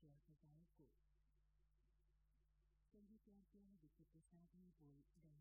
share करता है को संगीत के विचित्र साधनी बोल डर